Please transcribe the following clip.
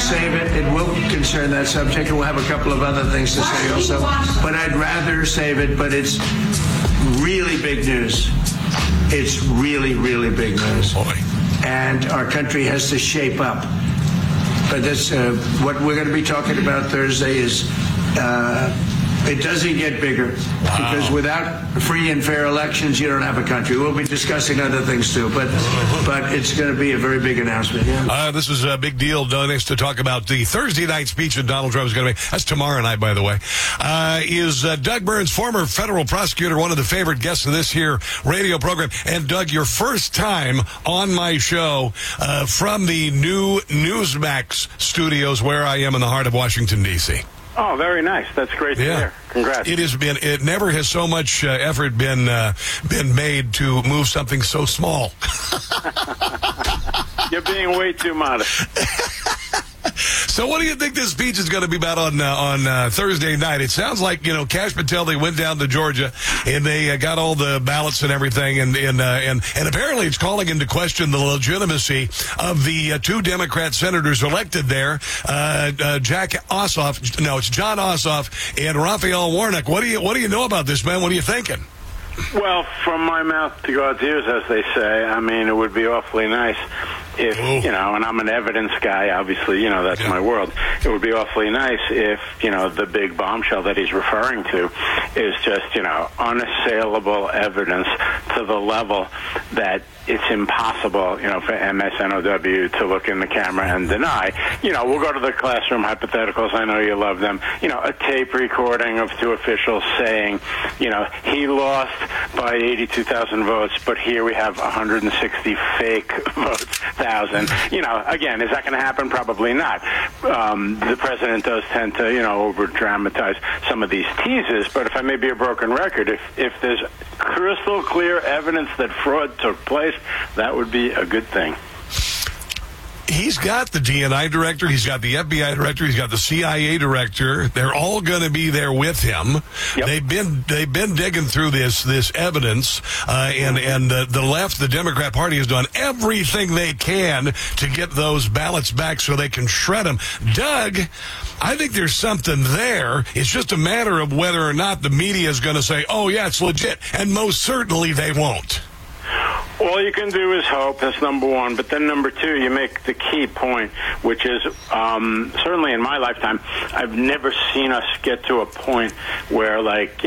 save it. It will concern that subject. We'll have a couple of other things to say also. But I'd rather save it. But it's really big news. It's really, really big news. Boy. And our country has to shape up. But that's what we're going to be talking about Thursday is it doesn't get bigger. Wow. Because without free and fair elections, you don't have a country. We'll be discussing other things too, but it's going to be a very big announcement. Yeah. This is a big deal, Dennis, to talk about the Thursday night speech that Donald Trump is going to make. That's tomorrow night, by the way. Is Doug Burns, former federal prosecutor, one of the favorite guests of this here radio program. And Doug, your first time on my show from the new Newsmax studios where I am in the heart of Washington, D.C. Oh, very nice. That's great to hear. Congrats. It never has so much effort been made to move something so small. You're being way too modest. So what do you think this speech is going to be about on Thursday night? It sounds like, Kash Patel, they went down to Georgia and they got all the ballots and everything, and apparently it's calling into question the legitimacy of the two Democrat senators elected there, John Ossoff and Raphael Warnock. What do you know about this, man? What are you thinking? Well, from my mouth to God's ears, as they say, I mean, it would be awfully nice if, and I'm an evidence guy, obviously, that's my world. It would be awfully nice if, the big bombshell that he's referring to is just, unassailable evidence to the level that it's impossible, for MSNOW to look in the camera and deny. We'll go to the classroom hypotheticals. I know you love them. A tape recording of two officials saying, he lost by 82,000 votes, but here we have 160 fake votes, thousand. Again, is that going to happen? Probably not. The president does tend to, over-dramatize some of these teases, but if I may be a broken record, if there's crystal clear evidence that fraud took place, that would be a good thing. He's got the DNI director, he's got the FBI director, he's got the CIA director. They're all going to be there with him. Yep. They've been digging through this evidence, and the left, the Democrat Party, has done everything they can to get those ballots back so they can shred them. Doug, I think there's something there. It's just a matter of whether or not the media is going to say, "Oh yeah, it's legit," and most certainly they won't. All you can do is hope. That's number one. But then number two, you make the key point, which is certainly in my lifetime, I've never seen us get to a point where,